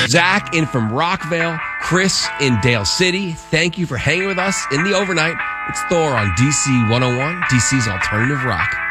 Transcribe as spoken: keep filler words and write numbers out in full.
Zach in from Rockvale. Chris in Dale City. Thank you for hanging with us in the overnight. It's Thor on D C one oh one, D C's Alternative Rock.